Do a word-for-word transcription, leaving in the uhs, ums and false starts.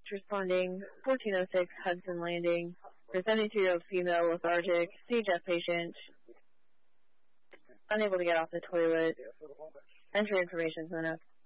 responding, fourteen oh six Hudson Landing, for seventy-two-year-old female, lethargic, C H F patient, unable to get off the toilet. Entry information, Mona.